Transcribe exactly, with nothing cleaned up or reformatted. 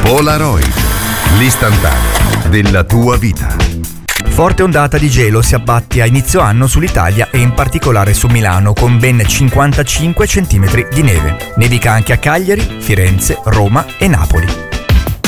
Polaroid, l'istantaneo della tua vita. Forte ondata di gelo si abbatte a inizio anno sull'Italia e in particolare su Milano, con ben cinquantacinque centimetri di neve. Nevica anche a Cagliari, Firenze, Roma e Napoli.